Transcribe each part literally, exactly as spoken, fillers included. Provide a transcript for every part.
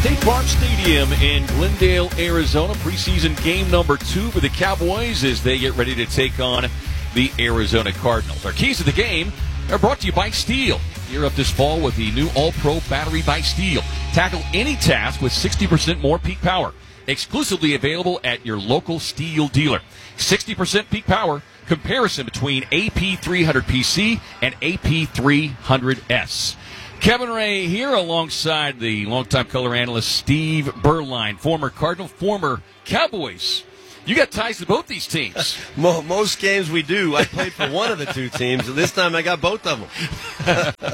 State Farm Stadium in Glendale, Arizona. Preseason game number two for the Cowboys as they get ready to take on the Arizona Cardinals. Our keys to the game are brought to you by Steel. Gear up this fall with the new All-Pro battery by Steel. Tackle any task with sixty percent more peak power. Exclusively available at your local Steel dealer. sixty percent peak power. Comparison between A P three hundred P C and A P three hundred S. Kevin Ray here alongside the longtime color analyst Steve Berline, former Cardinal, former Cowboys. You got ties to both these teams. Most games we do. I played for one of the two teams, and this time I got both of them.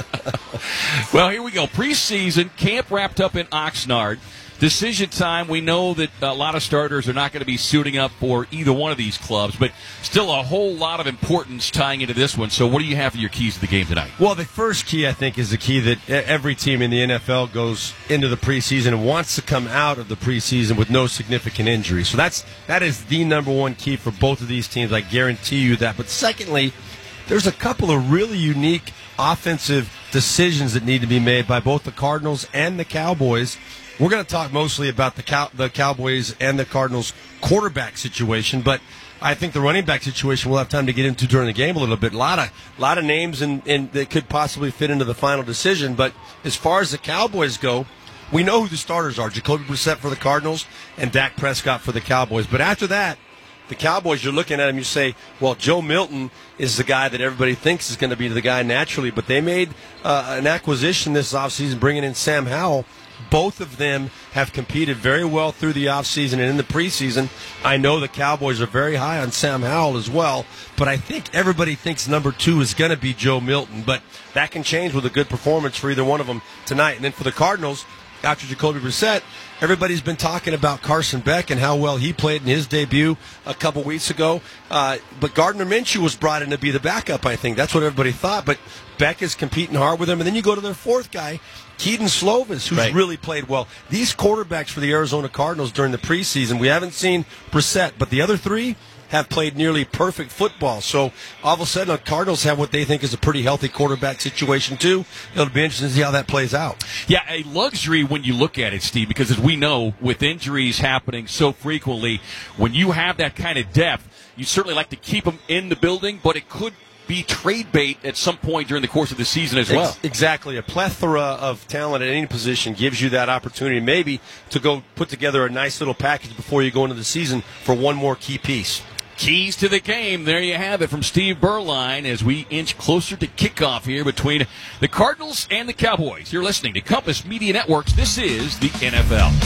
Well, here we go. Preseason camp wrapped up in Oxnard. Decision time, we know that a lot of starters are not going to be suiting up for either one of these clubs, but still a whole lot of importance tying into this one. So what do you have for your keys to the game tonight? Well, the first key, I think, is the key that every team in the N F L goes into the preseason and wants to come out of the preseason with no significant injury. So that's that is the number one key for both of these teams. I guarantee you that. But secondly, there's a couple of really unique offensive decisions that need to be made by both the Cardinals and the Cowboys. We're going to talk mostly about the Cow- the Cowboys and the Cardinals quarterback situation, but I think the running back situation we'll have time to get into during the game a little bit. A lot of, lot of names in, in, that could possibly fit into the final decision, but as far as the Cowboys go, we know who the starters are. Jacoby Brissett for the Cardinals and Dak Prescott for the Cowboys. But after that, the Cowboys, you're looking at them, you say, well, Joe Milton is the guy that everybody thinks is going to be the guy naturally, but they made uh, an acquisition this offseason bringing in Sam Howell. Both of them have competed very well through the offseason and in the preseason. I know the Cowboys are very high on Sam Howell as well, but I think everybody thinks number two is going to be Joe Milton, but that can change with a good performance for either one of them tonight. And then for the Cardinals, after Jacoby Brissett, everybody's been talking about Carson Beck and how well he played in his debut a couple weeks ago. Uh, but Gardner Minshew was brought in to be the backup, I think. That's what everybody thought. But Beck is competing hard with him. And then you go to their fourth guy, Keaton Slovis, who's right. really played well. These quarterbacks for the Arizona Cardinals during the preseason, we haven't seen Brissett, but the other three have played nearly perfect football. So all of a sudden, the Cardinals have what they think is a pretty healthy quarterback situation, too. It'll be interesting to see how that plays out. Yeah, a luxury when you look at it, Steve, because as we know, with injuries happening so frequently, when you have that kind of depth, you certainly like to keep them in the building, but it could be trade bait at some point during the course of the season as well. Exactly. A plethora of talent at any position gives you that opportunity maybe to go put together a nice little package before you go into the season for one more key piece. Keys to the game. There you have it from Steve Berline as we inch closer to kickoff here between the Cardinals and the Cowboys. You're listening to Compass Media Networks. This is the N F L.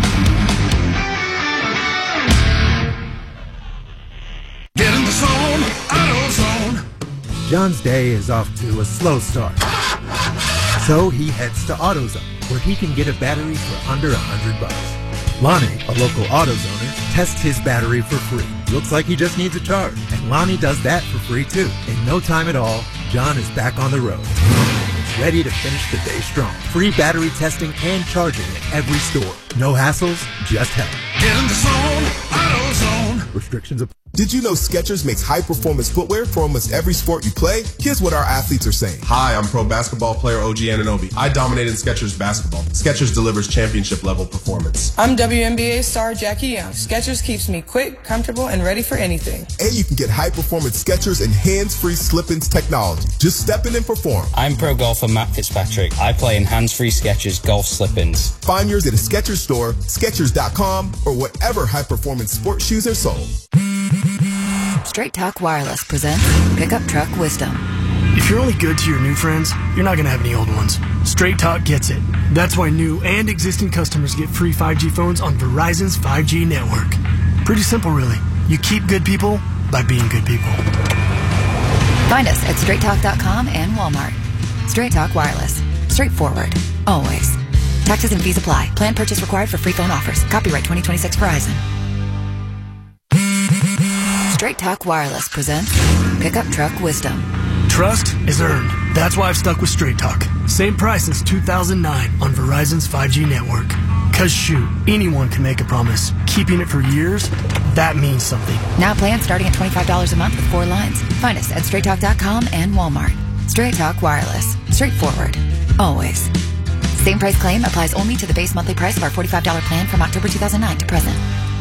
Get in the zone, AutoZone. John's day is off to a slow start. So he heads to AutoZone, where he can get a battery for under a hundred bucks. Lonnie, a local AutoZoner, tests his battery for free. Looks like he just needs a charge, and Lonnie does that for free too. In no time at all, John is back on the road. He's ready to finish the day strong. Free battery testing and charging at every store. No hassles, just help. Get in the zone, AutoZone. Restrictions apply. Did you know Skechers makes high-performance footwear for almost every sport you play? Here's what our athletes are saying. Hi, I'm pro basketball player O G Anunoby. I dominate in Skechers basketball. Skechers delivers championship-level performance. I'm W N B A star Jackie Young. Skechers keeps me quick, comfortable, and ready for anything. And you can get high-performance Skechers and hands-free slip-ins technology. Just step in and perform. I'm pro golfer Matt Fitzpatrick. I play in hands-free Skechers golf slip-ins. Find yours at a Skechers store, Skechers dot com, or whatever high-performance sports shoes are sold. Straight Talk Wireless presents Pickup Truck Wisdom. If you're only good to your new friends, you're not going to have any old ones. Straight Talk gets it. That's why new and existing customers get free five G phones on Verizon's five G network. Pretty simple, really. You keep good people by being good people. Find us at straight talk dot com and Walmart. Straight Talk Wireless. Straightforward. Always. Taxes and fees apply. Plan purchase required for free phone offers. Copyright twenty twenty-six Verizon. Straight Talk Wireless presents Pickup Truck Wisdom. Trust is earned. That's why I've stuck with Straight Talk. Same price since two thousand nine on Verizon's five G network. Cause shoot, anyone can make a promise. Keeping it for years, that means something. Now plans starting at twenty-five dollars a month with four lines. Find us at straight talk dot com and Walmart. Straight Talk Wireless. Straightforward. Always. Same price claim applies only to the base monthly price of our forty-five dollars plan from October two thousand nine to present.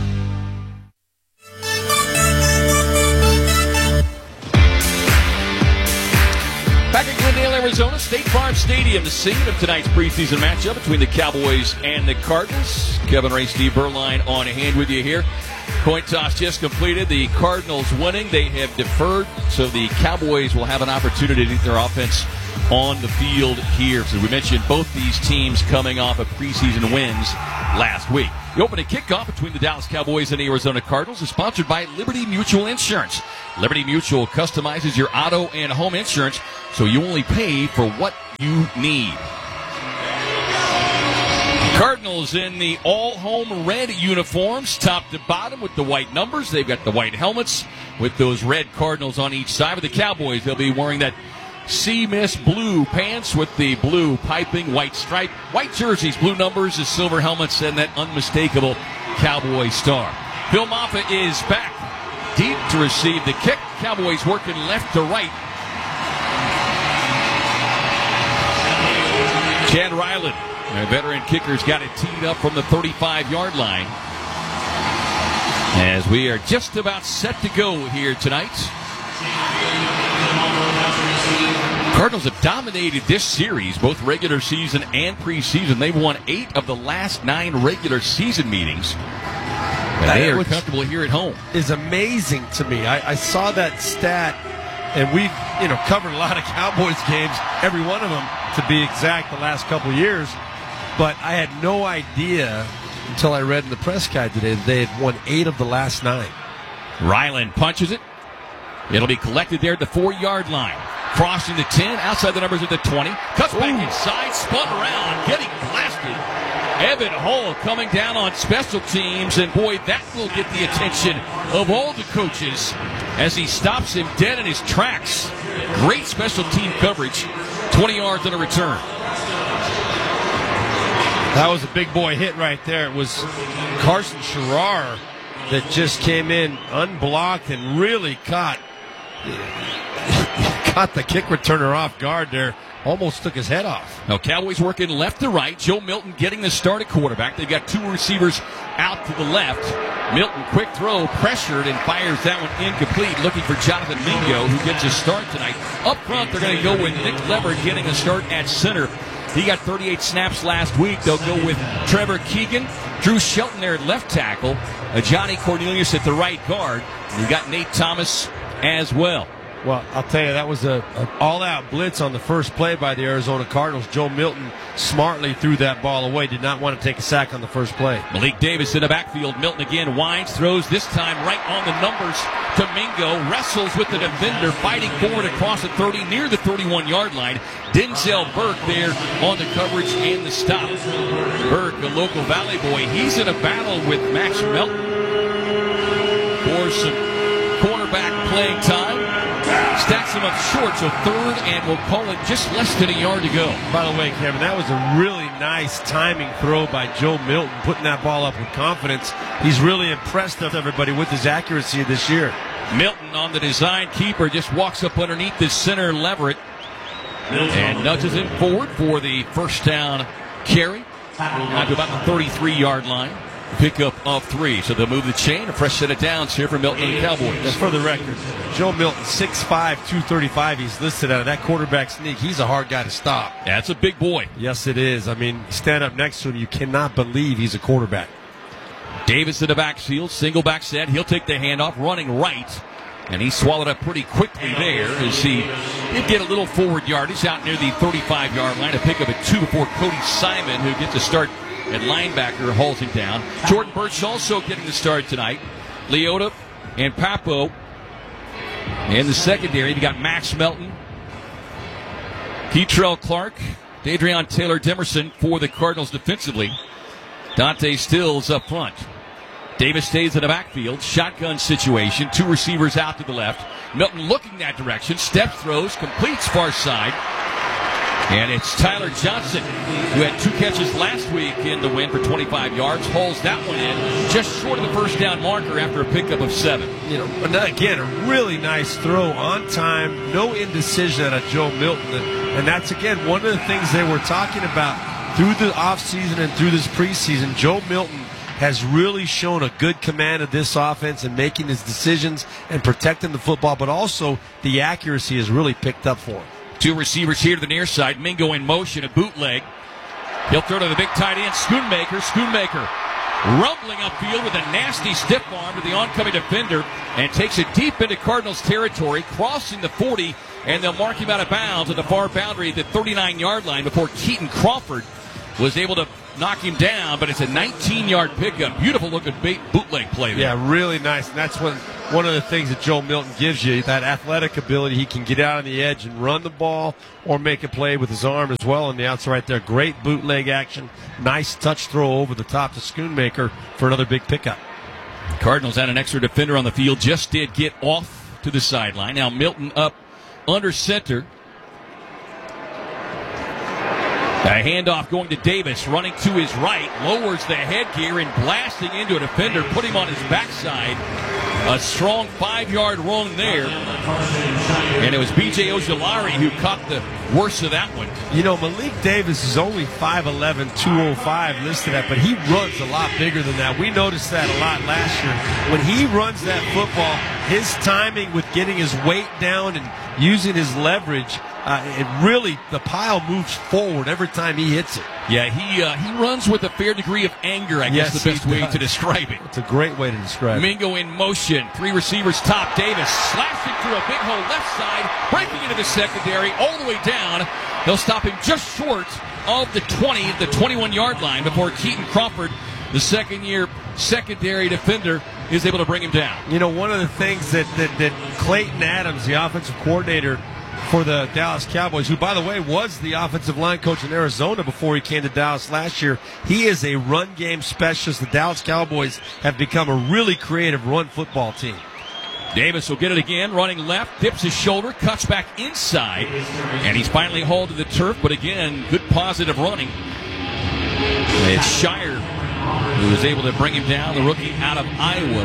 Back in Glendale, Arizona, State Farm Stadium, the scene of tonight's preseason matchup between the Cowboys and the Cardinals. Kevin Ray, Steve Berline on hand with you here. Coin toss just completed. The Cardinals winning. They have deferred, so the Cowboys will have an opportunity to get their offense on the field here. So we mentioned both these teams coming off of preseason wins last week. The opening kickoff between the Dallas Cowboys and the Arizona Cardinals is sponsored by Liberty Mutual Insurance. Liberty Mutual customizes your auto and home insurance so you only pay for what you need. Cardinals in the all-home red uniforms, top to bottom with the white numbers. They've got the white helmets with those red Cardinals on each side. With the Cowboys, they'll be wearing that sea mist blue pants with the blue piping, white stripe, white jerseys, blue numbers, the silver helmets, and that unmistakable Cowboy star. Phil Moffitt is back deep to receive the kick. Cowboys working left to right. Chad Ryland, a veteran kicker's got it teed up from the thirty-five-yard line. As we are just about set to go here tonight. Cardinals have dominated this series, both regular season and preseason. They've won eight of the last nine regular season meetings. And they are comfortable here at home. Is amazing to me. I, I saw that stat, and we've you know covered a lot of Cowboys games, every one of them to be exact, the last couple of years. But I had no idea until I read in the press guide today that they had won eight of the last nine. Ryland punches it. It'll be collected there at the four-yard line. Crossing the ten, outside the numbers at the twenty. Cuts back Ooh. inside, spun around, getting blasted. Evan Hull coming down on special teams, and boy, that will get the attention of all the coaches as he stops him dead in his tracks. Great special team coverage, twenty yards on a return. That was a big boy hit right there. It was Carson Scherer that just came in unblocked and really caught caught the kick returner off guard there. Almost took his head off. Now, Cowboys working left to right. Joe Milton getting the start at quarterback. They've got two receivers out to the left. Milton, quick throw, pressured, and fires that one incomplete. Looking for Jonathan Mingo, who gets a start tonight. Up front, they're going to go with Nick Lever getting a start at center. He got thirty-eight snaps last week. They'll go with Trevor Keegan, Drew Shelton there at left tackle, uh, Johnny Cornelius at the right guard. And you got Nate Thomas as well. Well, I'll tell you, that was a, an all-out blitz on the first play by the Arizona Cardinals. Joe Milton smartly threw that ball away, did not want to take a sack on the first play. Malik Davis in the backfield. Milton again winds, throws this time right on the numbers to Mingo. Wrestles with the defender, fighting forward across the thirty, near the thirty-one-yard line. Denzel Burke there on the coverage and the stop. Burke, a local Valley boy, he's in a battle with Max Melton for some cornerback playing time. Stacks him up short, so third, and we'll call it just less than a yard to go. By the way, Kevin, that was a really nice timing throw by Joe Milton, putting that ball up with confidence. He's really impressed everybody with his accuracy this year. Milton on the design keeper just walks up underneath the center, Leverett, and nudges it forward for the first down carry. Out to about the thirty-three-yard line. Pickup of three, so they'll move the chain. A fresh set of downs here for Milton and the Cowboys. That's for the record. Joe Milton, six five, two thirty-five. He's listed out of that quarterback sneak. He's a hard guy to stop. That's a big boy. Yes, it is. I mean, stand up next to him, you cannot believe he's a quarterback. Davis in the backfield, single back set. He'll take the handoff, running right. And he swallowed up pretty quickly there as he did get a little forward yardage out near the thirty-five-yard line. A pickup at two before Cody Simon, who gets a start at linebacker, hauls him down. Jordan Birch also getting the start tonight. Leota and Papo in the secondary. You got Max Melton, Keetrell Clark, Dadrion Taylor Demerson for the Cardinals defensively. Dante Stills up front. Davis stays in the backfield. Shotgun situation. Two receivers out to the left. Milton looking that direction. Steps, throws, completes far side. And it's Tyler Johnson, who had two catches last week in the win for twenty-five yards. Hauls that one in just short of the first down marker after a pickup of seven. You know, again, a really nice throw on time. No indecision out of Joe Milton. And that's, again, one of the things they were talking about through the offseason and through this preseason, Joe Milton has really shown a good command of this offense and making his decisions and protecting the football, but also the accuracy has really picked up for him. Two receivers here to the near side. Mingo in motion, a bootleg. He'll throw to the big tight end, Schoonmaker. Schoonmaker rumbling upfield with a nasty stiff arm to the oncoming defender and takes it deep into Cardinals territory, crossing the forty, and they'll mark him out of bounds at the far boundary at the thirty-nine-yard line before Keaton Crawford was able to knock him down, but it's a nineteen-yard pickup. Beautiful-looking bootleg play there. Yeah, really nice. And that's when, one of the things that Joe Milton gives you, that athletic ability. He can get out on the edge and run the ball or make a play with his arm as well on the outside right there. Great bootleg action. Nice touch throw over the top to Schoonmaker for another big pickup. Cardinals had an extra defender on the field. Just did get off to the sideline. Now Milton up under center. A handoff going to Davis, running to his right, lowers the headgear and blasting into a defender, put him on his backside. A strong five-yard run there. And it was B J Ojulari who caught the worst of that one. You know, Malik Davis is only five eleven, two oh five listed at, but he runs a lot bigger than that. We noticed that a lot last year. When he runs that football, his timing with getting his weight down and using his leverage, Uh, it really, the pile moves forward every time he hits it. Yeah, he uh, he runs with a fair degree of anger, I guess yes, the best way does. to describe it. It's a great way to describe it. Mingo in motion. Three receivers top. Davis slashing through a big hole left side, breaking into the secondary all the way down. They'll stop him just short of the twenty, the twenty-one-yard line before Keaton Crawford, the second-year secondary defender, is able to bring him down. You know, one of the things that, that, that Clayton Adams, the offensive coordinator for the Dallas Cowboys, who, by the way, was the offensive line coach in Arizona before he came to Dallas last year. He is a run game specialist. The Dallas Cowboys have become a really creative run football team. Davis will get it again, running left, dips his shoulder, cuts back inside, and he's finally hauled to the turf, but again, good positive running. It's Shire who was able to bring him down, the rookie out of Iowa.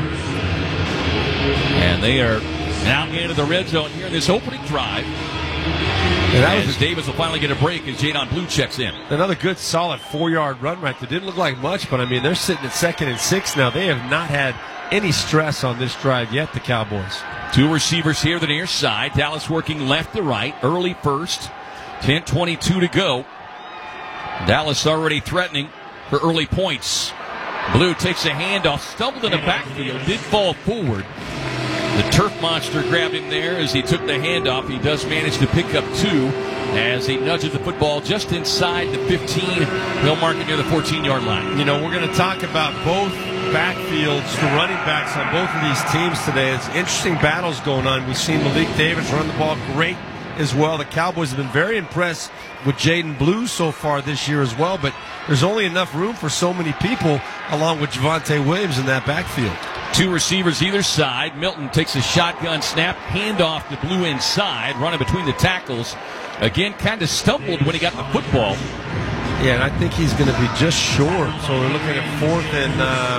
And they are now into the red zone here in this opening drive. And that as was, Davis will finally get a break as Jadon Blue checks in. Another good, solid four-yard run right there. Didn't look like much, but, I mean, they're sitting at second and six now. They have not had any stress on this drive yet, the Cowboys. Two receivers here to the near side. Dallas working left to right. Early first. ten twenty-two to go. Dallas already threatening for early points. Blue takes a handoff, stumbled in the backfield, did fall forward. The turf monster grabbed him there as he took the handoff. He does manage to pick up two as he nudges the football just inside the fifteen. He'll mark it near the fourteen-yard line. You know, we're going to talk about both backfields, the running backs on both of these teams today. It's interesting battles going on. We've seen Malik Davis run the ball great as well. The Cowboys have been very impressed with Jaden Blue so far this year as well, but there's only enough room for so many people along with Javonte Williams in that backfield. Two receivers either side. Milton takes a shotgun snap, handoff to Blue inside, running between the tackles. Again, kind of stumbled when he got the football. Yeah, and I think he's going to be just short. So we're looking at fourth and,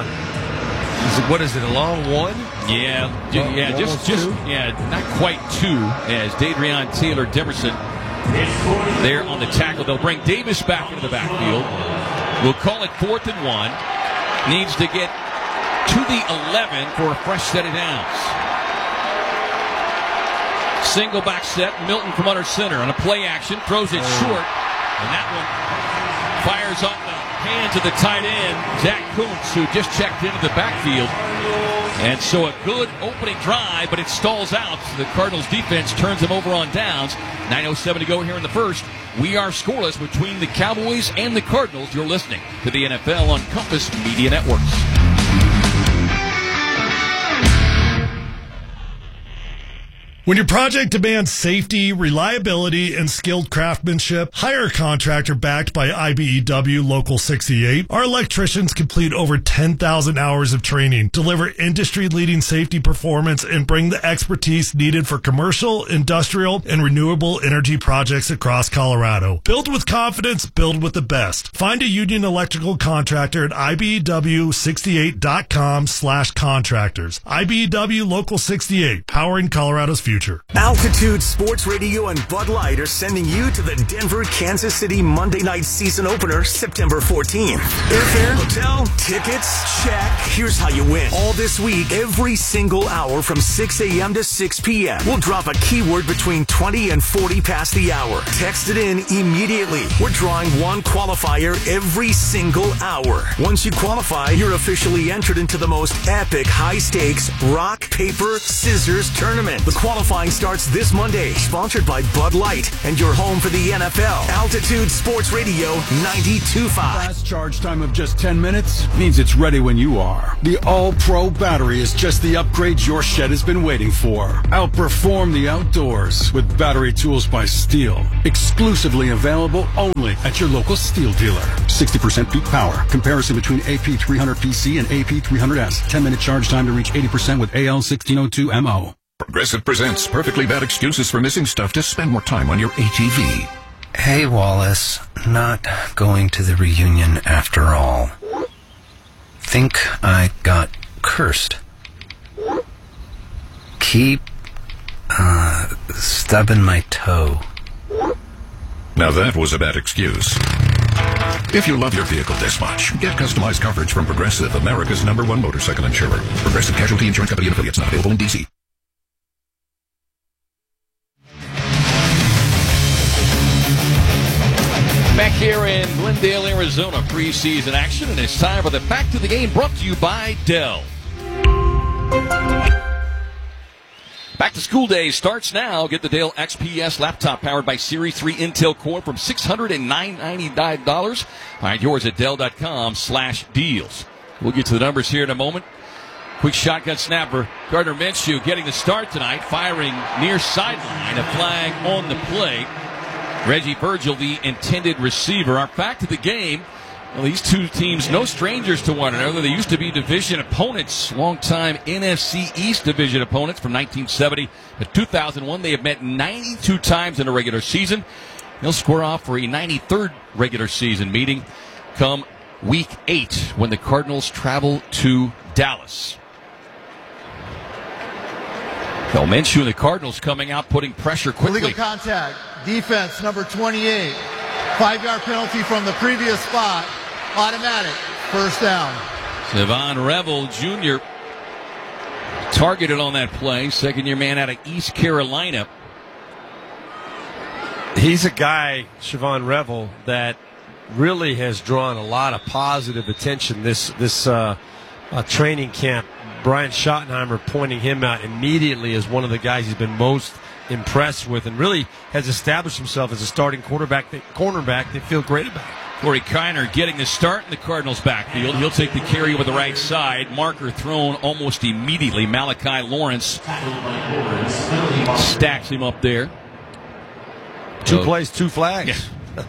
uh, is it, what is it, a long one? Yeah, well, yeah, just, just, two? yeah, not quite two, as Dadrion Taylor Demerson there on the tackle. They'll bring Davis back into the backfield. We'll call it fourth and one. Needs to get to the eleven for a fresh set of downs. Single back set, Milton from under center on a play action, throws it short, and that one fires off the hands of the tight end, Zach Kuntz, who just checked into the backfield. And so a good opening drive, but it stalls out. The Cardinals defense turns them over on downs. nine oh seven to go here in the first. We are scoreless between the Cowboys and the Cardinals. You're listening to the N F L on Compass Media Networks. When your project demands safety, reliability, and skilled craftsmanship, hire a contractor backed by I B E W Local sixty-eight. Our electricians complete over ten thousand hours of training, deliver industry-leading safety performance, and bring the expertise needed for commercial, industrial, and renewable energy projects across Colorado. Build with confidence, build with the best. Find a union electrical contractor at I B E W sixty-eight dot com slash contractors. I B E W Local sixty-eight, powering Colorado's future. future. Altitude Sports Radio and Bud Light are sending you to the Denver, Kansas City Monday night season opener September fourteenth. Airfare, hotel, tickets, check. Here's how you win. All this week, every single hour from six a.m. to six p.m. We'll drop a keyword between twenty and forty past the hour. Text it in immediately. We're drawing one qualifier every single hour. Once you qualify, you're officially entered into the most epic high-stakes rock, paper, scissors tournament. The qualifying starts this Monday. Sponsored by Bud Light and your home for the N F L. Altitude Sports Radio ninety-two point five. Fast charge time of just ten minutes means it's ready when you are. The All-Pro battery is just the upgrade your shed has been waiting for. Outperform the outdoors with Battery Tools by Steel. Exclusively available only at your local Steel dealer. sixty percent peak power. Comparison between A P three hundred P C and A P three hundred S. ten minute charge time to reach eighty percent with A L sixteen oh two M O. Progressive presents perfectly bad excuses for missing stuff to spend more time on your A T V. Hey, Wallace. Not going to the reunion after all. Think I got cursed. Keep, uh, stubbing my toe. Now that was a bad excuse. If you love your vehicle this much, get customized coverage from Progressive, America's number one motorcycle insurer. Progressive Casualty Insurance Company and affiliates, not available in D C. Back here in Glendale, Arizona, preseason action, and it's time for the Back to the Game, brought to you by Dell. Back to school day starts now. Get the Dell X P S laptop powered by Series three Intel Core from six hundred nine dollars and ninety-nine cents. Find yours at Dell.com slash deals. We'll get to the numbers here in a moment. Quick shotgun snapper. Gardner Minshew getting the start tonight, firing near sideline. A flag on the play. Reggie Virgil, the intended receiver. Our back to the game. Well, these two teams, no strangers to one another. They used to be division opponents, longtime N F C East division opponents from nineteen seventy to two thousand one. They have met ninety-two times in a regular season. They'll square off for a ninety-third regular season meeting come week eight when the Cardinals travel to Dallas. Well, Minshew and the Cardinals coming out, putting pressure quickly. Illegal contact. Defense, number twenty-eight. Five-yard penalty from the previous spot. Automatic. First down. Savon Revel, Junior targeted on that play. Second-year man out of East Carolina. He's a guy, Savon Revel, that really has drawn a lot of positive attention this, this uh, uh, training camp. Brian Schottenheimer pointing him out immediately as one of the guys he's been most impressed with, and really has established himself as a starting quarterback, that, cornerback they feel great about. Corey Kiner getting the start in the Cardinals' backfield. He'll take the carry with the right side. Marker thrown almost immediately. Malachi Lawrence stacks him up there. Two so, plays, two flags. Yeah.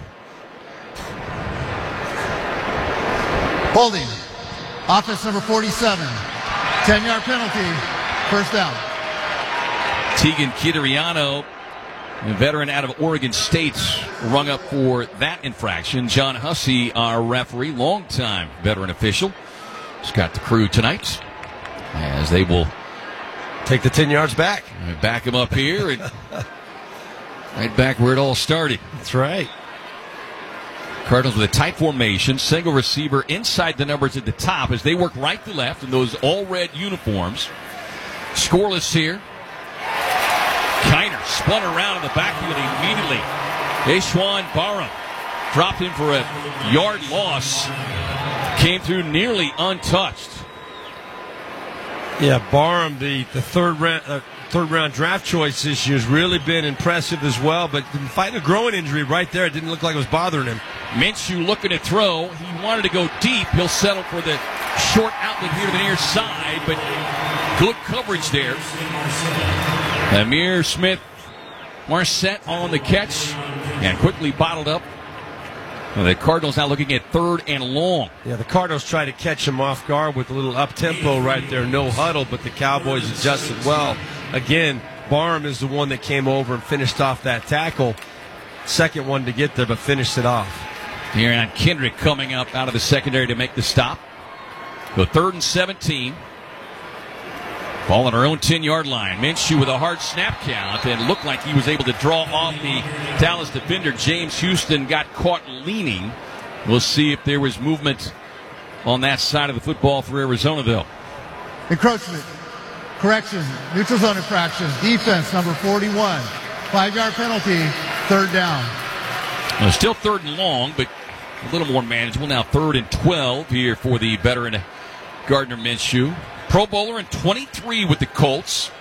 Holding. Offense number forty-seven. ten-yard penalty. First down. Tegan Kitariano, a veteran out of Oregon State, rung up for that infraction. John Hussey, our referee, longtime veteran official, has got the crew tonight as they will take the ten yards back. Back him up here and right back where it all started. That's right. Cardinals with a tight formation, single receiver inside the numbers at the top as they work right to left in those all-red uniforms. Scoreless here. Kiner spun around in the backfield immediately. Eshwan Barham dropped him for a yard loss. Came through nearly untouched. Yeah, Barham, the, the third round uh, third round draft choice this year, has really been impressive as well, but fighting a growing injury right there, it didn't look like it was bothering him. Minshew looking to throw. He wanted to go deep. He'll settle for the short outlet here to the near side, but good coverage there. Amir Smith Marset on the catch and quickly bottled up. And the Cardinals now looking at third and long. Yeah, the Cardinals try to catch him off guard with a little up-tempo right there, no huddle, but the Cowboys adjusted well. Again, Barham is the one that came over and finished off that tackle. Second one to get there, but finished it off. Here on Kendrick coming up out of the secondary to make the stop. So third and seventeen. Ball on our own ten-yard line. Minshew with a hard snap count and looked like he was able to draw off the Dallas defender. James Houston got caught leaning. We'll see if there was movement on that side of the football for Arizona, though. Encroachment. Correction. Neutral zone infraction. Defense number forty-one. Five-yard penalty. Third down. Well, still third and long, but a little more manageable. Now third and twelve here for the veteran Gardner Minshew. Pro Bowler in twenty-three with the Colts.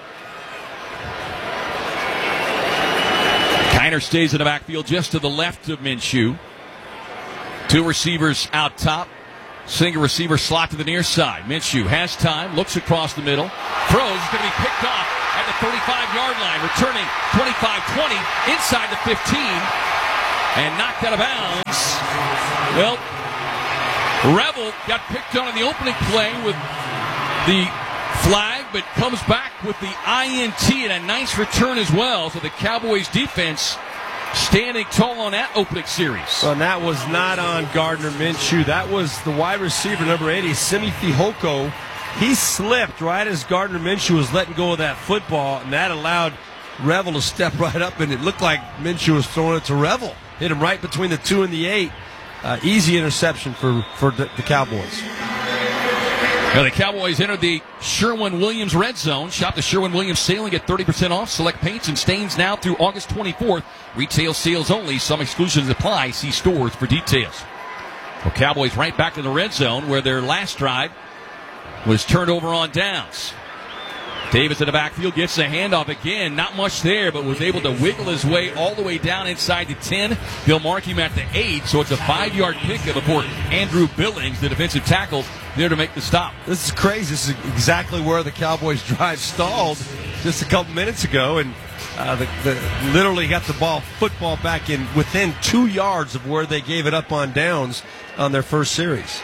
Kiner stays in the backfield just to the left of Minshew. Two receivers out top. Single receiver slot to the near side. Minshew has time, looks across the middle. Throws, is going to be picked off at the thirty-five-yard line. Returning twenty-five twenty inside the fifteen. And knocked out of bounds. Well, Revel got picked on in the opening play with the flag, but comes back with the I N T and a nice return as well. So the Cowboys defense standing tall on that opening series. Well, and that was not on Gardner Minshew. That was the wide receiver, number eighty, Simi Fehoko. He slipped right as Gardner Minshew was letting go of that football, and that allowed Revel to step right up, and it looked like Minshew was throwing it to Revel. Hit him right between the two and the eight. Uh, easy interception for, for the, the Cowboys. Now the Cowboys entered the Sherwin-Williams red zone. Shop the Sherwin-Williams sailing at thirty percent off. Select paints and stains now through August twenty-fourth. Retail sales only. Some exclusions apply. See stores for details. Well, Cowboys right back in the red zone where their last drive was turned over on downs. Davis in the backfield gets the handoff again. Not much there, but was able to wiggle his way all the way down inside the ten. They'll mark him at the eight, so it's a five-yard pickup before Andrew Billings, the defensive tackle, there to make the stop. This is crazy. This is exactly where the Cowboys' drive stalled just a couple minutes ago, and uh, the, the, literally got the ball, football back in within two yards of where they gave it up on downs on their first series.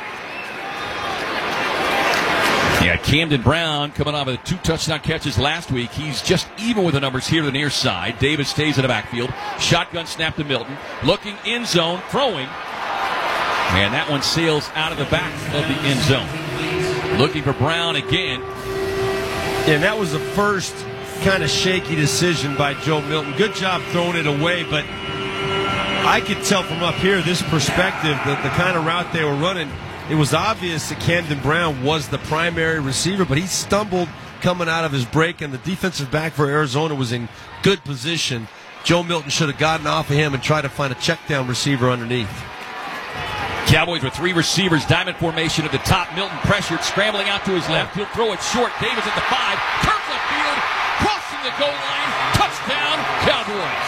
Yeah, Camden Brown coming off of two touchdown catches last week. He's just even with the numbers here to the near side. Davis stays in the backfield. Shotgun snap to Milton. Looking end zone, throwing. And that one sails out of the back of the end zone. Looking for Brown again. Yeah, and that was the first kind of shaky decision by Joe Milton. Good job throwing it away, but I could tell from up here, this perspective, that the kind of route they were running, it was obvious that Camden Brown was the primary receiver, but he stumbled coming out of his break, and the defensive back for Arizona was in good position. Joe Milton should have gotten off of him and tried to find a check-down receiver underneath. Cowboys with three receivers, diamond formation at the top. Milton pressured, scrambling out to his left. He'll throw it short. Davis at the five, turns upfield, crossing the goal line. Touchdown, Cowboys.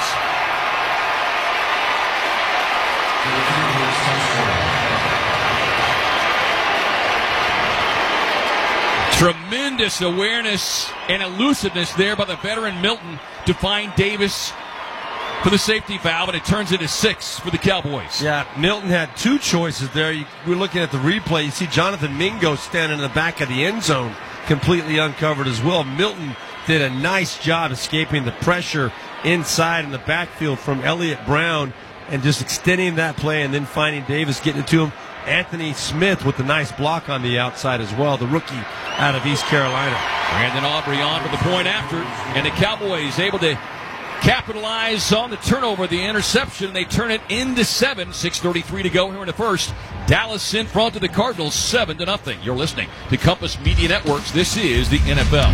Tremendous awareness and elusiveness there by the veteran Milton to find Davis for the safety valve, and it turns into six for the Cowboys. Yeah, Milton had two choices there. You, we're looking at the replay. You see Jonathan Mingo standing in the back of the end zone, completely uncovered as well. Milton did a nice job escaping the pressure inside in the backfield from Elliott Brown and just extending that play and then finding Davis, getting it to him. Anthony Smith with the nice block on the outside as well, the rookie out of East Carolina. Brandon Aubrey on for the point after, and the Cowboys able to capitalize on the turnover, the interception. They turn it into seven. six thirty-three to go here in the first. Dallas in front of the Cardinals, seven to nothing. You're listening to Compass Media Networks. This is the N F L.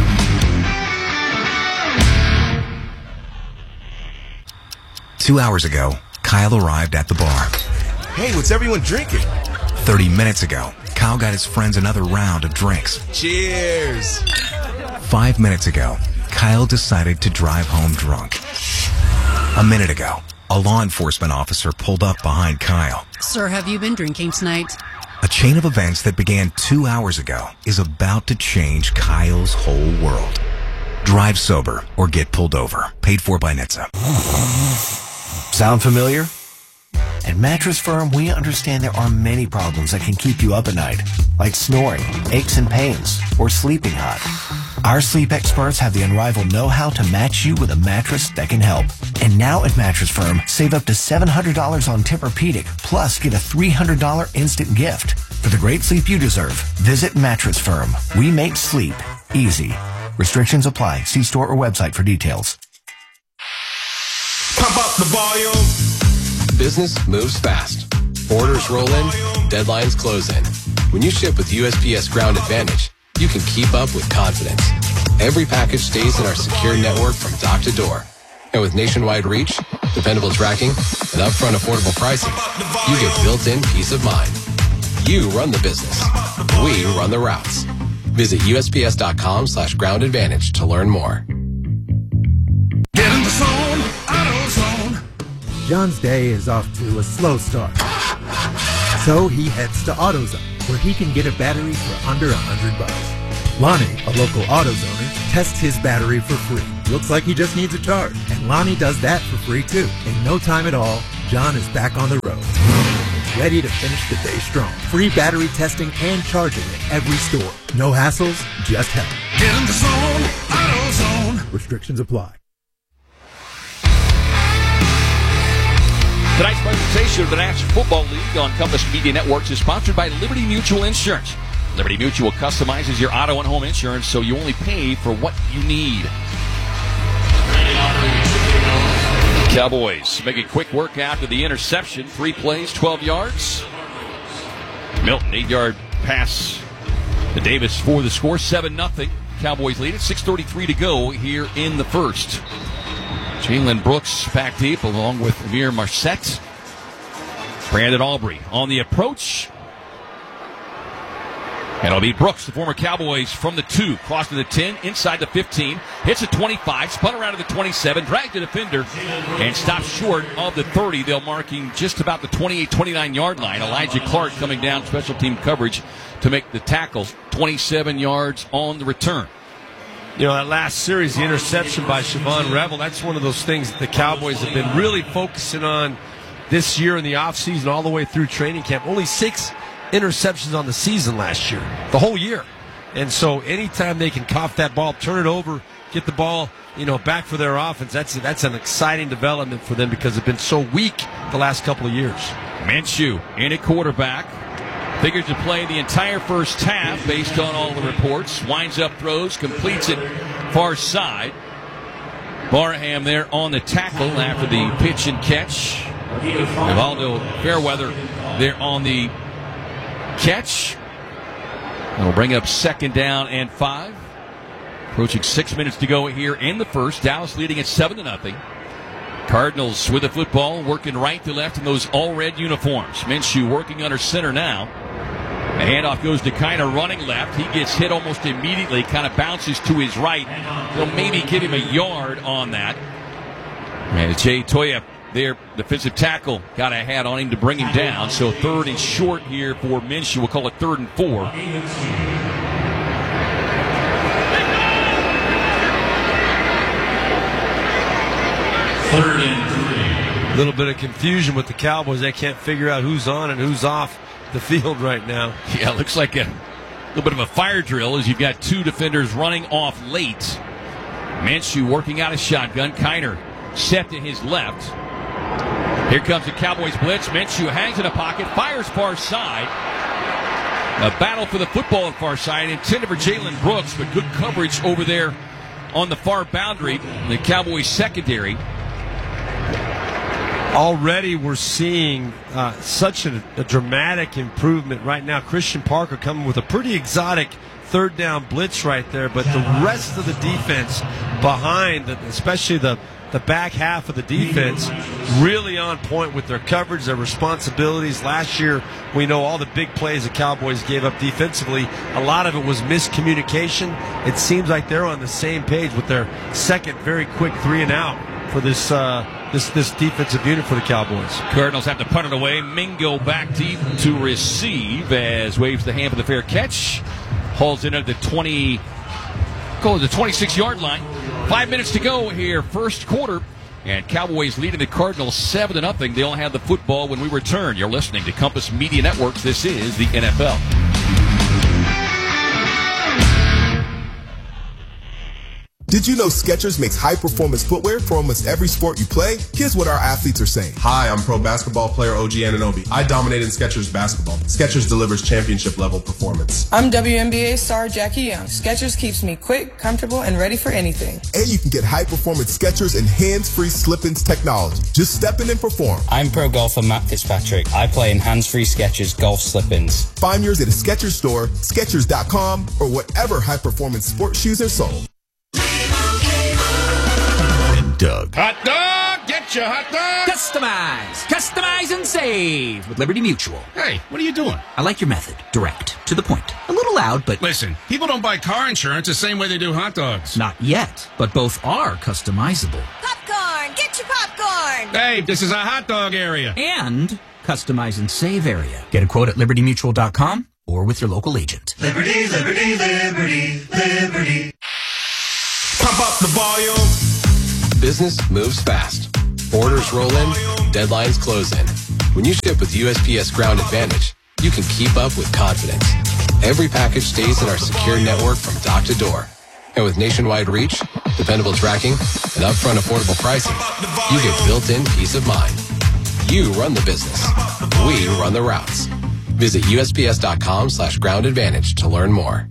Two hours ago, Kyle arrived at the bar. Hey, what's everyone drinking? Thirty minutes ago, Kyle got his friends another round of drinks. Cheers! Five minutes ago, Kyle decided to drive home drunk. A minute ago, a law enforcement officer pulled up behind Kyle. Sir, have you been drinking tonight? A chain of events that began two hours ago is about to change Kyle's whole world. Drive sober or get pulled over. Paid for by N H T S A. Sound familiar? At Mattress Firm, we understand there are many problems that can keep you up at night, like snoring, aches and pains, or sleeping hot. Our sleep experts have the unrivaled know-how to match you with a mattress that can help. And now at Mattress Firm, save up to seven hundred dollars on Tempur-Pedic, plus get a three hundred dollars instant gift. For the great sleep you deserve, visit Mattress Firm. We make sleep easy. Restrictions apply. See store or website for details. Pump up the volume. Business moves fast. Orders roll in, deadlines close in. When you ship with U S P S Ground Advantage, you can keep up with confidence. Every package stays in our secure network from dock to door. And with nationwide reach, dependable tracking, and upfront affordable pricing, you get built-in peace of mind. You run the business. We run the routes. Visit USPS.com slash ground advantage to learn more. Get in the zone, AutoZone. John's day is off to a slow start. So he heads to AutoZone, where he can get a battery for under a hundred bucks. Lonnie, a local AutoZoner, tests his battery for free. Looks like he just needs a charge. And Lonnie does that for free too. In no time at all, John is back on the road. Ready to finish the day strong. Free battery testing and charging at every store. No hassles, just help. Get in the zone, AutoZone. Restrictions apply. Tonight's presentation of the National Football League on Compass Media Networks is sponsored by Liberty Mutual Insurance. Liberty Mutual customizes your auto and home insurance so you only pay for what you need. Cowboys making quick work after the interception. Three plays, twelve yards. Milton, eight-yard pass to Davis for the score. seven nothing. Cowboys lead it. six thirty-three to go here in the first. Jalen Brooks back deep along with Amir Marset. Brandon Aubrey on the approach. And it'll be Brooks, the former Cowboys, from the two. Cross to the ten, inside the fifteen. Hits the twenty-five, spun around to the twenty-seven, dragged the defender, and stopped short of the thirty. They'll marking just about the twenty-eight twenty-nine yard line. Elijah Clark coming down special team coverage to make the tackle. twenty-seven yards on the return. You know, that last series, the interception by Siobhan Revel, that's one of those things that the Cowboys have been really focusing on this year in the offseason all the way through training camp. Only six interceptions on the season last year, the whole year. And so anytime they can cough that ball, turn it over, get the ball, you know, back for their offense, that's that's an exciting development for them because they've been so weak the last couple of years. Minshew in at quarterback. Figures to play the entire first half based on all the reports. Winds up, throws, completes it far side. Barham there on the tackle after the pitch and catch. Rivaldo Fairweather there on the catch. That'll bring up second down and five. Approaching six minutes to go here in the first. Dallas leading at seven to nothing. Cardinals with the football, working right to left in those all-red uniforms. Minshew working under center now. The handoff goes to Kiner running left. He gets hit almost immediately, kind of bounces to his right. They'll maybe give him a yard on that. And Jay Toya, their defensive tackle, got a hat on him to bring him down. So third and short here for Minshew. We'll call it third and four. Third and three. A little bit of confusion with the Cowboys. They can't figure out who's on and who's off the field right now. Yeah, it looks like a little bit of a fire drill as you've got two defenders running off late. Minshew working out a shotgun. Kiner set to his left. Here comes the Cowboys blitz. Minshew hangs in a pocket, fires far side. A battle for the football at far side, intended for Jalen Brooks, but good coverage over there on the far boundary. The Cowboys secondary. Already we're seeing uh, such a, a dramatic improvement right now. Christian Parker coming with a pretty exotic third down blitz right there, but the rest of the defense behind, the, especially the, the back half of the defense, really on point with their coverage, their responsibilities. Last year, we know all the big plays the Cowboys gave up defensively. A lot of it was miscommunication. It seems like they're on the same page with their second very quick three and out for this uh, this this defensive unit for the Cowboys. Cardinals have to punt it away. Mingo back deep to receive as waves the hand for the fair catch. Hauls in at the twenty, goes to the twenty-six yard line. Five minutes to go here, first quarter, and Cowboys leading the Cardinals seven to nothing. They'll have the football when we return. You're listening to Compass Media Networks. This is the N F L. Did you know Skechers makes high-performance footwear for almost every sport you play? Here's what our athletes are saying. Hi, I'm pro basketball player O G Anunoby. I dominate in Skechers basketball. Skechers delivers championship-level performance. I'm W N B A star Jackie Young. Skechers keeps me quick, comfortable, and ready for anything. And you can get high-performance Skechers and hands-free slip-ins technology. Just step in and perform. I'm pro golfer Matt Fitzpatrick. I play in hands-free Skechers golf slip-ins. Find yours at a Skechers store, Skechers dot com, or whatever high-performance sports shoes are sold. And Doug. Hot dog! Get your hot dog! Customize! Customize and save with Liberty Mutual. Hey, what are you doing? I like your method. Direct. To the point. A little loud, but... Listen, people don't buy car insurance the same way they do hot dogs. Not yet, but both are customizable. Popcorn! Get your popcorn! Hey, this is a hot dog area. And customize and save area. Get a quote at liberty mutual dot com or with your local agent. Liberty, liberty, liberty, liberty. Pump up the volume. Business moves fast. Orders roll in, deadlines close in. When you ship with U S P S Ground Advantage, you can keep up with confidence. Every package stays in our secure network from dock to door. And with nationwide reach, dependable tracking, and upfront affordable pricing, you get built-in peace of mind. You run the business. We run the routes. Visit U S P S dot com slash ground advantage to learn more.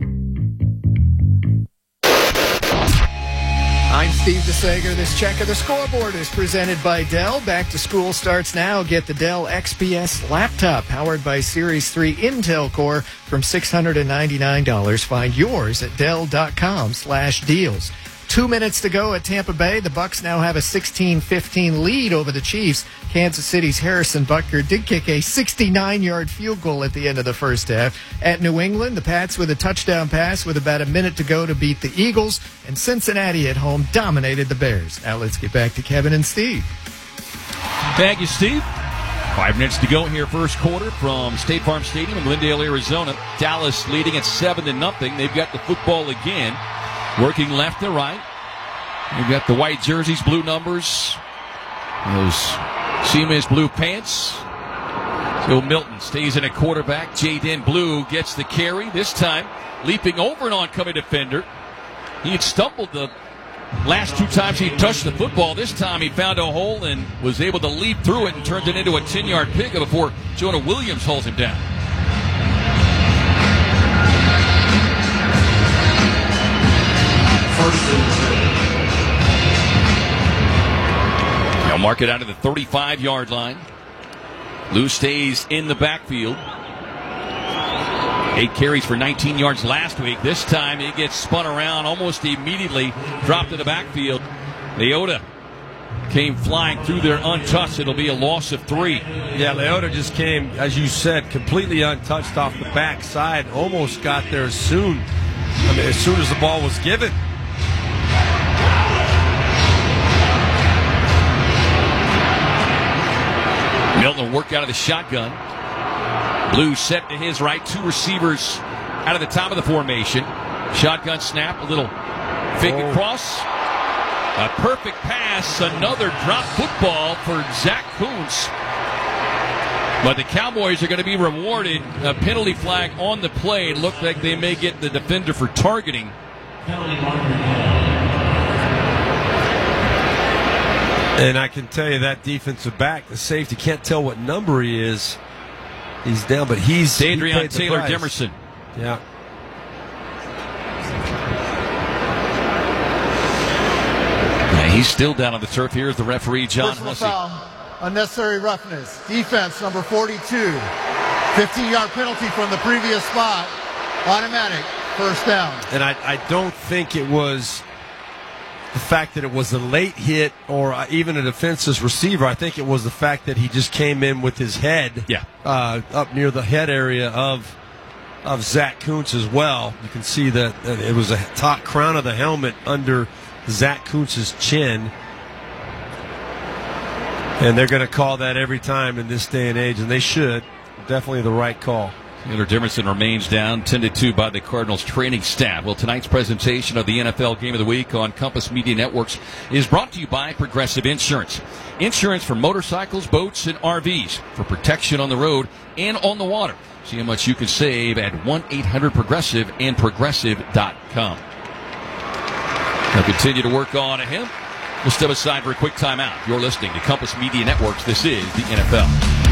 I'm Steve DeSager. This check of the scoreboard is presented by Dell. Back to school starts now. Get the Dell X P S laptop powered by Series three Intel Core from six hundred ninety-nine dollars. Find yours at dell dot com slash deals. Two minutes to go at Tampa Bay. The Bucs now have a sixteen fifteen lead over the Chiefs. Kansas City's Harrison Butker did kick a sixty-nine-yard field goal at the end of the first half. At New England, the Pats with a touchdown pass with about a minute to go to beat the Eagles. And Cincinnati at home dominated the Bears. Now let's get back to Kevin and Steve. Thank you, Steve. Five minutes to go here, first quarter from State Farm Stadium in Glendale, Arizona. Dallas leading at seven to nothing. They've got the football again. Working left to right. You've got the white jerseys, blue numbers, those Siemens blue pants. So Milton stays in a quarterback. Jaden Blue gets the carry. This time, leaping over an oncoming defender. He had stumbled the last two times he touched the football. This time he found a hole and was able to leap through it and turned it into a ten-yard pickup before Jonah Williams holds him down. They'll mark it out to the thirty-five-yard line. Lou stays in the backfield. Eight carries for nineteen yards last week. This time he gets spun around almost immediately, dropped to the backfield. Leota came flying through there untouched. It'll be a loss of three. Yeah, Leota just came, as you said, completely untouched off the backside. Almost got there soon. I mean, as soon as the ball was given. Milton worked out of the shotgun. Blue set to his right. Two receivers out of the top of the formation. Shotgun snap. A little fake oh. across. A perfect pass. Another drop football for Zach Kuntz. But the Cowboys are going to be rewarded. A penalty flag on the play. It looked like they may get the defender for targeting. And I can tell you that defensive back, the safety, can't tell what number he is. He's down, but he's Adrian he Taylor Demerson. Yeah. yeah. He's still down on the turf. Here's the referee, John Personal Hussey. Foul, unnecessary roughness. Defense, number forty-two. fifteen-yard penalty from the previous spot. Automatic. First down. And I, I don't think it was the fact that it was a late hit or even a defenseless receiver. I think it was the fact that he just came in with his head yeah. uh, up near the head area of of Zach Kuntz as well. You can see that it was a top crown of the helmet under Zach Kuntz's chin. And they're going to call that every time in this day and age, and they should. Definitely the right call. Taylor Demerson remains down ten to two by the Cardinals training staff. Well, tonight's presentation of the N F L Game of the Week on Compass Media Networks is brought to you by Progressive Insurance. Insurance for motorcycles, boats, and R Vs for protection on the road and on the water. See how much you can save at one eight hundred progressive and progressive dot com. They'll continue to work on him. We'll step aside for a quick timeout. You're listening to Compass Media Networks. This is the N F L.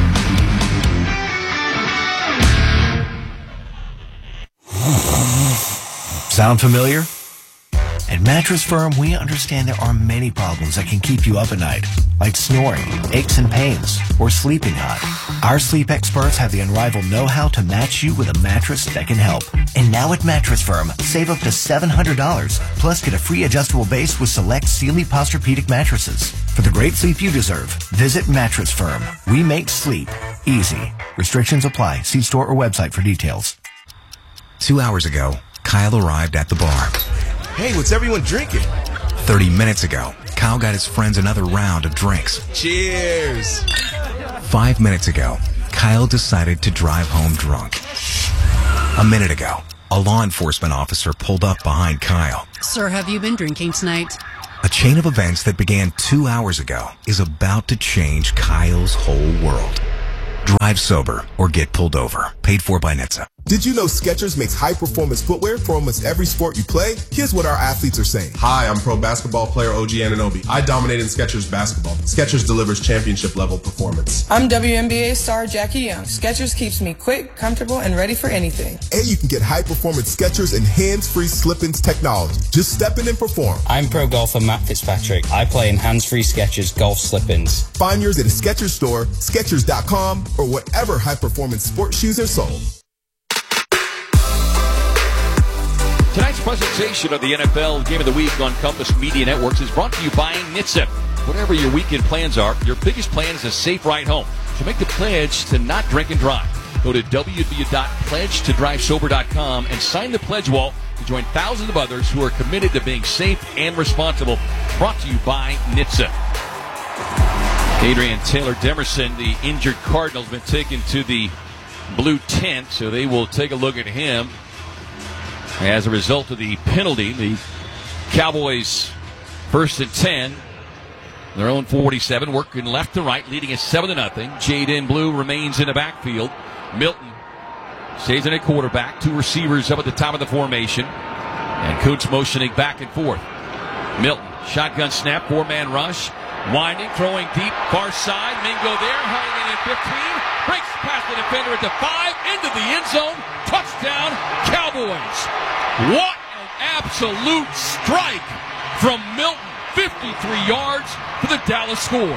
Sound familiar? At Mattress Firm, we understand there are many problems that can keep you up at night, like snoring, aches and pains, or sleeping hot. Our sleep experts have the unrivaled know-how to match you with a mattress that can help. And now at Mattress Firm, save up to seven hundred dollars, plus get a free adjustable base with select Sealy Posturepedic mattresses. For the great sleep you deserve, visit Mattress Firm. We make sleep easy. Restrictions apply. See store or website for details. Two hours ago, Kyle arrived at the bar. Hey, what's everyone drinking? thirty minutes ago, Kyle got his friends another round of drinks. Cheers! Five minutes ago, Kyle decided to drive home drunk. A minute ago, a law enforcement officer pulled up behind Kyle. Sir, have you been drinking tonight? A chain of events that began two hours ago is about to change Kyle's whole world. Drive sober or get pulled over. Paid for by N H T S A. Did you know Skechers makes high-performance footwear for almost every sport you play? Here's what our athletes are saying. Hi, I'm pro basketball player O G Anunoby. I dominate in Skechers basketball. Skechers delivers championship-level performance. I'm W N B A star Jackie Young. Skechers keeps me quick, comfortable, and ready for anything. And you can get high-performance Skechers and hands-free slip-ins technology. Just step in and perform. I'm pro golfer Matt Fitzpatrick. I play in hands-free Skechers golf slip-ins. Find yours at a Skechers store, Skechers dot com, or whatever high-performance sports shoes are sold. Tonight's presentation of the N F L Game of the Week on Compass Media Networks is brought to you by N H T S A. Whatever your weekend plans are, your biggest plan is a safe ride home. So make the pledge to not drink and drive. Go to w w w dot pledge to drive sober dot com and sign the pledge wall to join thousands of others who are committed to being safe and responsible. Brought to you by N H T S A. Adrian Taylor Demerson, the injured Cardinals, been taken to the blue tent, so they will take a look at him. As a result of the penalty, the Cowboys first and ten, their own forty-seven, working left to right, leading us seven to nothing. Jaden Blue remains in the backfield. Milton stays in at quarterback. Two receivers up at the top of the formation. And Kuntz motioning back and forth. Milton, shotgun snap, four-man rush. Winding, throwing deep, far side. Mingo there, hanging in fifteen. Breaks past the defender at the five, into the end zone. Touchdown, Cowboys. What an absolute strike from Milton. fifty-three yards for the Dallas score.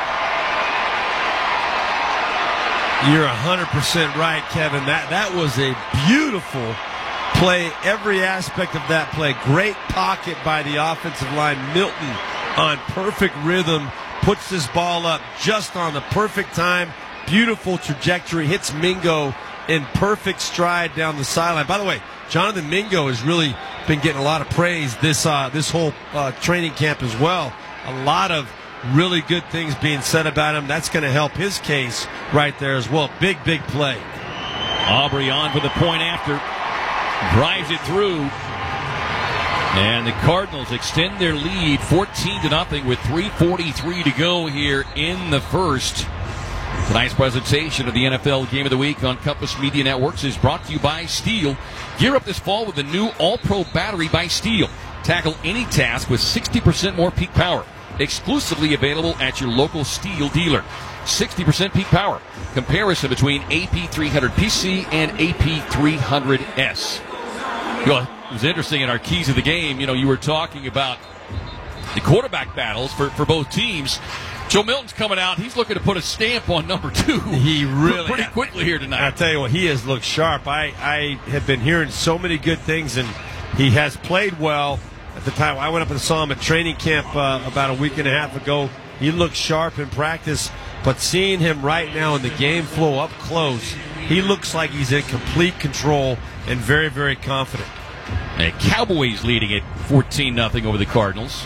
You're one hundred percent right, Kevin. That that was a beautiful play. Every aspect of that play. Great pocket by the offensive line. Milton on perfect rhythm. Puts this ball up just on the perfect time. Beautiful trajectory. Hits Mingo in perfect stride down the sideline. By the way, Jonathan Mingo has really been getting a lot of praise this uh, this whole uh, training camp as well. A lot of really good things being said about him. That's going to help his case right there as well. Big, big play. Aubrey on for the point after. Drives it through. And the Cardinals extend their lead fourteen to nothing with three forty-three to go here in the first. Tonight's presentation of the N F L Game of the Week on Compass Media Networks is brought to you by Steel. Gear up this fall with the new All-Pro battery by Steel. Tackle any task with sixty percent more peak power. Exclusively available at your local Steel dealer. sixty percent peak power. Comparison between A P three hundred P C and A P three hundred S. Well, it was interesting in our keys of the game. You know, you were talking about the quarterback battles for, for both teams. Joe Milton's coming out. He's looking to put a stamp on number two. He really pretty quickly here tonight. I'll tell you what, he has looked sharp. I, I have been hearing so many good things, and he has played well. At the time, I went up and saw him at training camp uh, about a week and a half ago. He looked sharp in practice, but seeing him right now in the game flow up close, he looks like he's in complete control and very, very confident. And Cowboys leading it fourteen nothing over the Cardinals.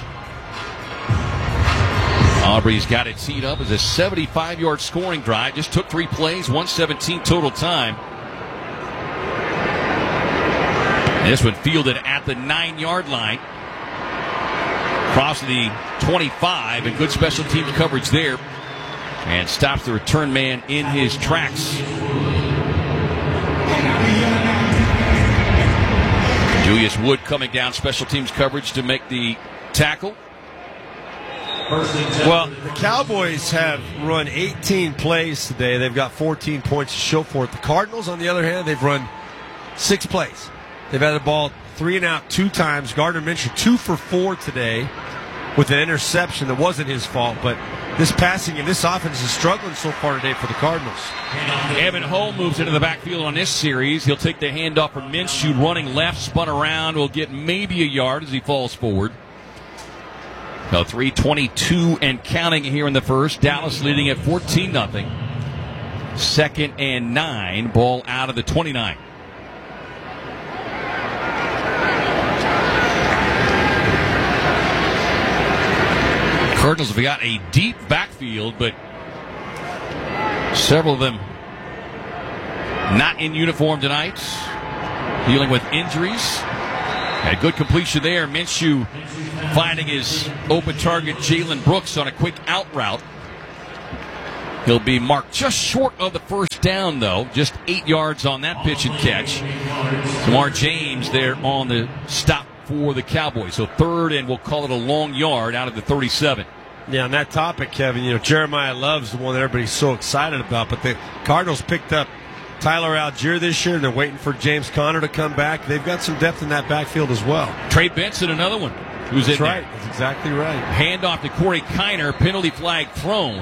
Aubrey's got it teed up as a seventy-five yard scoring drive. Just took three plays, one seventeen total time. And this one fielded at the nine yard line. Crossing the twenty-five, and good special teams coverage there. And stops the return man in his tracks. Julius Wood coming down special teams coverage to make the tackle. Well, the Cowboys have run eighteen plays today. They've got fourteen points to show for it. The Cardinals, on the other hand, they've run six plays. They've had the ball three and out two times. Gardner Minshew two for four today with an interception that wasn't his fault. But this passing and this offense is struggling so far today for the Cardinals. Evan Hull moves into the backfield on this series. He'll take the handoff from Minshew, running left, spun around, will get maybe a yard as he falls forward. So three twenty-two and counting here in the first. Dallas leading at fourteen nothing. Second and nine. Ball out of the twenty-nine. Cardinals have got a deep backfield, but several of them not in uniform tonight, dealing with injuries. A good completion there. Minshew finding his open target, Jalen Brooks, on a quick out route. He'll be marked just short of the first down, though. Just eight yards on that pitch and catch. Jamar James there on the stop for the Cowboys. So third, and we'll call it a long yard out of the thirty-seven. Yeah, on that topic, Kevin, you know, Jeremiah Love's the one that everybody's so excited about, but the Cardinals picked up Tyler Algier this year, and they're waiting for James Conner to come back. They've got some depth in that backfield as well. Trey Benson, another one, who's That's in right. there. That's exactly right. Handoff to Corey Kiner, penalty flag thrown.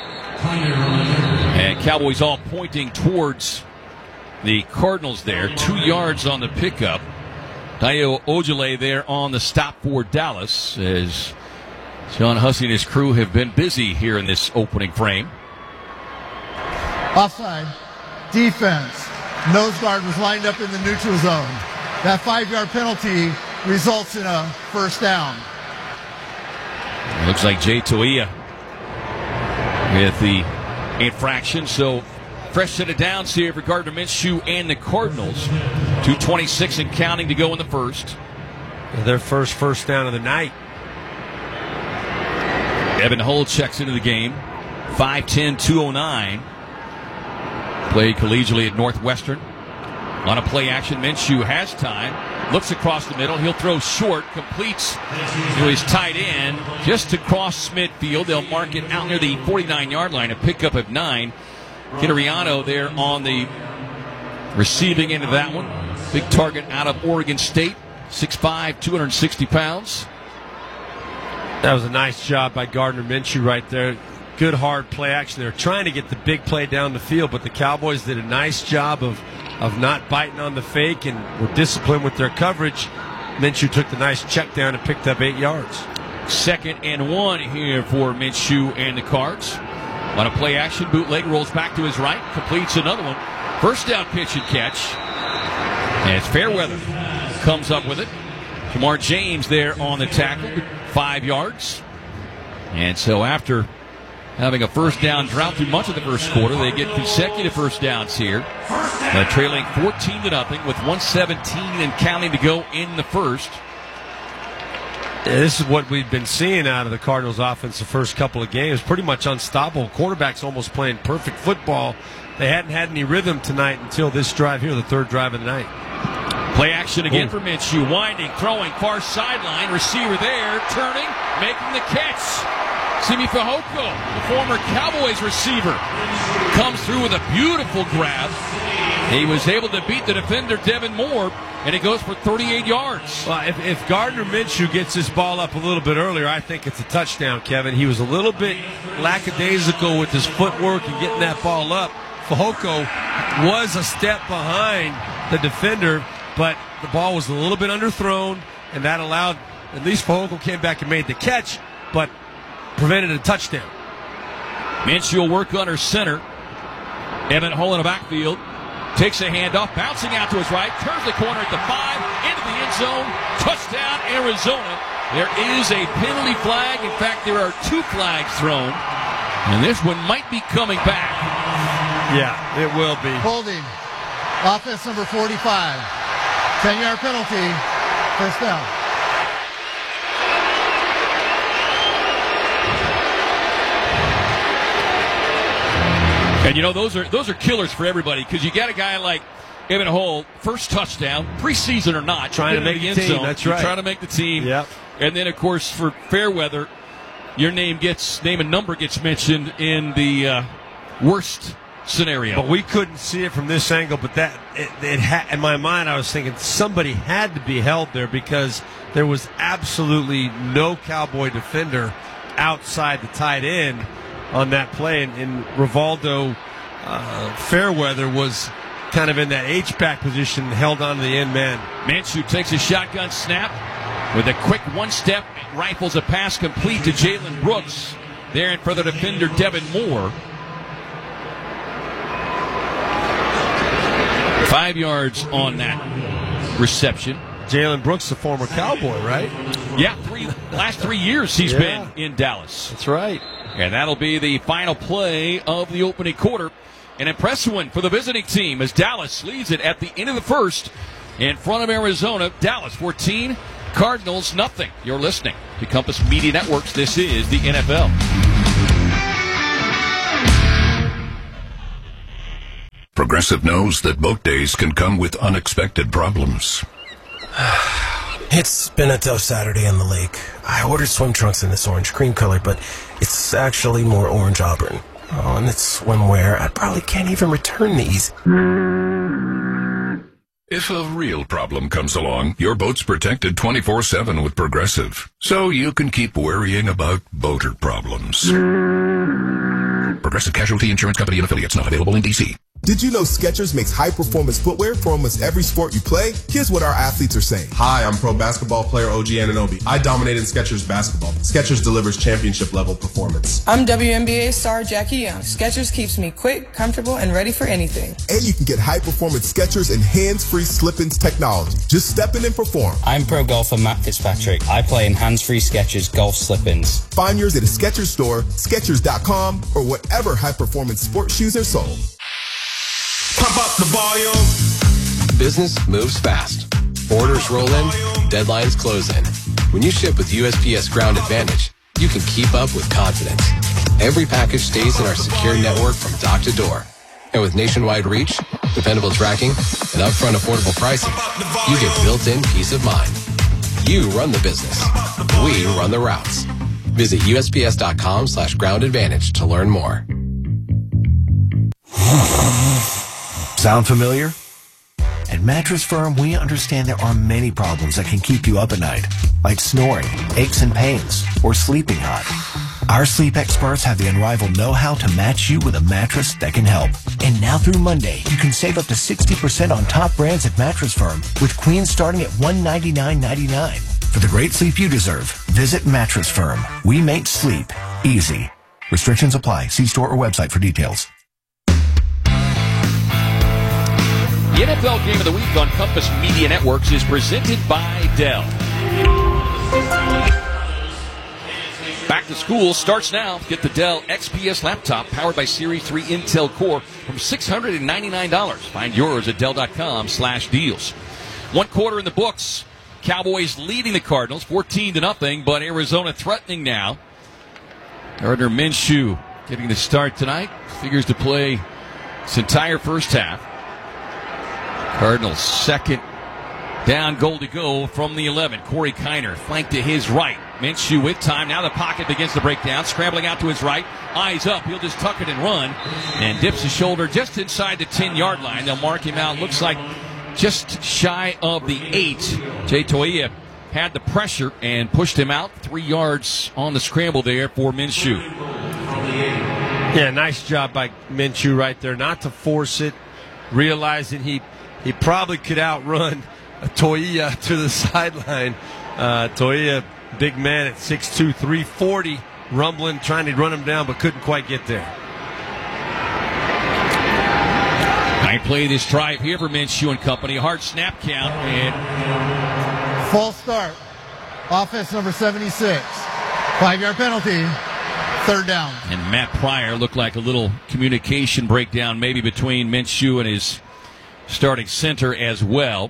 And Cowboys all pointing towards the Cardinals there. Two yards on the pickup. Dayo Ojale there on the stop for Dallas, as John Hussey and his crew have been busy here in this opening frame. Offside. Defense. Nose guard was lined up in the neutral zone. That five-yard penalty results in a first down. It looks like Jay Toia with the infraction. So fresh set of downs here for Gardner Minshew and the Cardinals. two twenty-six and counting to go in the first. Their first first down of the night. Evan Hull checks into the game. five ten, two oh nine. Played collegially at Northwestern. On a play action, Minshew has time. Looks across the middle. He'll throw short. Completes to his tight end just to cross midfield. They'll mark it out near the forty-nine-yard line. A pickup of nine. Kitariano there on the receiving end of that one. Big target out of Oregon State. six five, two hundred sixty pounds. That was a nice job by Gardner Minshew right there. Good hard play action. They were trying to get the big play down the field, but the Cowboys did a nice job of, of not biting on the fake and were disciplined with their coverage. Minshew took the nice check down and picked up eight yards. Second and one here for Minshew and the Cards. On a play action, bootleg rolls back to his right, completes another one. First down pitch and catch. And it's Fairweather comes up with it. Jamar James there on the tackle, five yards. And so after having a first down drought through much of the first quarter, they get consecutive first downs here. Uh, trailing fourteen to nothing with one seventeen and counting to go in the first. Yeah, this is what we've been seeing out of the Cardinals offense the first couple of games. Pretty much unstoppable. Quarterback's almost playing perfect football. They hadn't had any rhythm tonight until this drive here, the third drive of the night. Play action again Ooh. for Minshew. Winding, throwing, far sideline. Receiver there, turning, making the catch. Simi Fehoko, the former Cowboys receiver, comes through with a beautiful grab. He was able to beat the defender, Devin Moore, and it goes for thirty-eight yards. Well, if, if Gardner Minshew gets this ball up a little bit earlier, I think it's a touchdown, Kevin. He was a little bit lackadaisical with his footwork and getting that ball up. Fehoko was a step behind the defender, but the ball was a little bit underthrown, and that allowed, at least Fehoko came back and made the catch, but prevented a touchdown. Minshew will work under center. Evan Hull in the backfield. Takes a handoff, bouncing out to his right, turns the corner at the five, into the end zone, touchdown Arizona. There is a penalty flag. In fact, there are two flags thrown, and this one might be coming back. Yeah, it will be. Holding. Offense number forty-five. ten-yard penalty. First down. And you know, those are those are killers for everybody, because you got a guy like Evan Hull, first touchdown, preseason or not. Trying to make the the end team, zone. that's You're right. trying to make the team. Yep. And then, of course, for Fairweather, your name gets name and number gets mentioned in the uh, worst scenario. But we couldn't see it from this angle. But that it, it ha- in my mind, I was thinking somebody had to be held there because there was absolutely no Cowboy defender outside the tight end on that play, and, and Rivaldo uh, Fairweather was kind of in that H-back position, held on to the end man. Minshew takes a shotgun snap with a quick one-step, rifles a pass complete to Jalen Brooks. There in front of the defender, Devin Moore. Five yards on that reception. Jalen Brooks, the former Cowboy, right? Yeah, three last three years he's Yeah. been in Dallas. That's right. And that'll be the final play of the opening quarter. An impressive one for the visiting team as Dallas leads it at the end of the first in front of Arizona. Dallas fourteen, Cardinals nothing. You're listening to Compass Media Networks. This is the N F L. Progressive knows that boat days can come with unexpected problems. It's been a tough Saturday on the lake. I ordered swim trunks in this orange cream color, but it's actually more orange auburn. Oh, and it's swimwear. I probably can't even return these. If a real problem comes along, your boat's protected twenty-four seven with Progressive, so you can keep worrying about boater problems. Progressive Casualty Insurance Company and Affiliates, not available in D C. Did you know Skechers makes high-performance footwear for almost every sport you play? Here's what our athletes are saying. Hi, I'm pro basketball player O G Anunoby. I dominate in Skechers basketball. Skechers delivers championship-level performance. I'm W N B A star Jackie Young. Skechers keeps me quick, comfortable, and ready for anything. And you can get high-performance Skechers and hands-free slip-ins technology. Just step in and perform. I'm pro golfer Matt Fitzpatrick. I play in hands-free Skechers golf slip-ins. Find yours at a Skechers store, Skechers dot com, or whatever high-performance sports shoes are sold. Pump up the volume. Business moves fast. Orders roll in, deadlines close in. When you ship with U S P S Ground Advantage, you can keep up with confidence. Every package stays in our secure network from dock to door. And with nationwide reach, dependable tracking, and upfront affordable pricing, you get built-in peace of mind. You run the business. We run the routes. Visit U S P S dot com slash ground advantage to learn more. Sound familiar? At Mattress Firm, we understand there are many problems that can keep you up at night, like snoring, aches and pains, or sleeping hot. Our sleep experts have the unrivaled know-how to match you with a mattress that can help. And now through Monday, you can save up to sixty percent on top brands at Mattress Firm, with queens starting at one hundred ninety-nine ninety-nine. For the great sleep you deserve, visit Mattress Firm. We make sleep easy. Restrictions apply. See store or website for details. The N F L Game of the Week on Compass Media Networks is presented by Dell. Back to school starts now. Get the Dell X P S laptop powered by Series three Intel Core from six hundred ninety-nine dollars. Find yours at Dell dot com slash deals. One quarter in the books. Cowboys leading the Cardinals fourteen to nothing, but Arizona threatening now. Gardner Minshew getting the start tonight. Figures to play this entire first half. Cardinals second down, goal to go from the eleven. Corey Kiner flanked to his right. Minshew with time. Now the pocket begins to break down. Scrambling out to his right. Eyes up. He'll just tuck it and run. And dips his shoulder just inside the ten-yard line. They'll mark him out. Looks like just shy of the eight. Jay Toia had the pressure and pushed him out. Three yards on the scramble there for Minshew. Yeah, nice job by Minshew right there. Not to force it. Realizing he He probably could outrun Toia to the sideline. Uh, Toia, big man at six two, three forty, rumbling, trying to run him down, but couldn't quite get there. I play this drive here for Minshew and company. Hard snap count. and False start. Offense number seventy-six. Five-yard penalty. Third down. And Matt Pryor looked like a little communication breakdown maybe between Minshew and his starting center as well.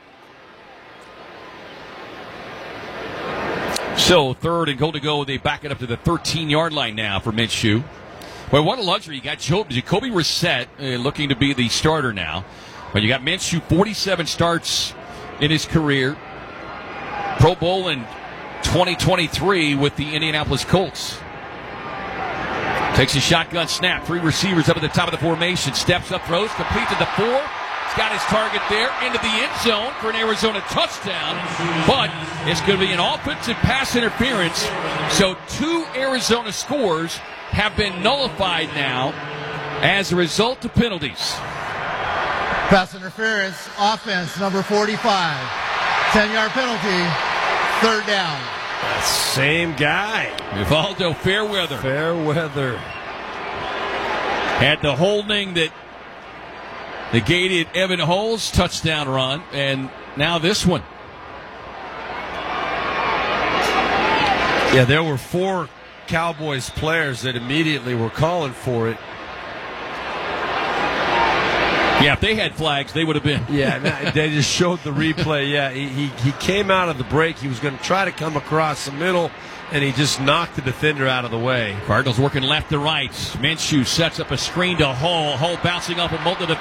So third and goal to go. They back it up to the thirteen-yard line now for Minshew. Well, what a luxury. You got Jacoby Brissett uh, looking to be the starter now. Well, you got Minshew, forty-seven starts in his career. Pro Bowl in twenty twenty-three with the Indianapolis Colts. Takes a shotgun snap. Three receivers up at the top of the formation. Steps up, throws, completes at the four. He's got his target there into the end zone for an Arizona touchdown. But it's going to be an offensive pass interference. So two Arizona scores have been nullified now as a result of penalties. Pass interference, offense, number forty-five. ten-yard penalty, third down. Same guy. Rivaldo Fairweather. Fairweather. Had the holding that negated Evan Hull's touchdown run, and now this one. Yeah, there were four Cowboys players that immediately were calling for it. Yeah, if they had flags, they would have been. Yeah, they just showed the replay. Yeah, he, he, he came out of the break. He was going to try to come across the middle, and he just knocked the defender out of the way. Cardinals working left to right. Minshew sets up a screen to Hull. Hull bouncing off of multiple